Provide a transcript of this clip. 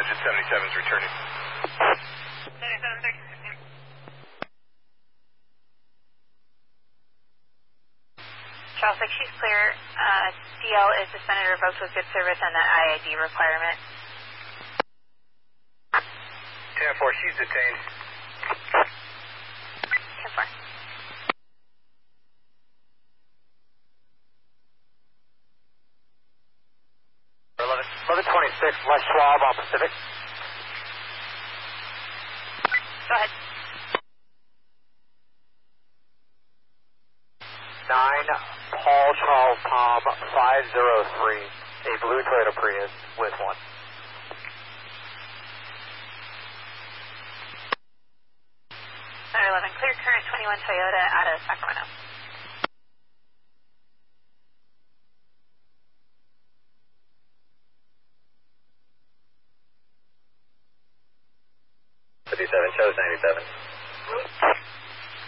digit 77 is returning. 77, Charles 6, she's clear. DL is suspended or revoked with good service on that IID requirement. 10-4, she's detained. 10-4. Les Schwab on Pacific. Go ahead. 9 Paul Charles Tom 503, a blue Toyota Prius with 1. Center 11, clear current 21 Toyota out of Sacramento. Chose 97.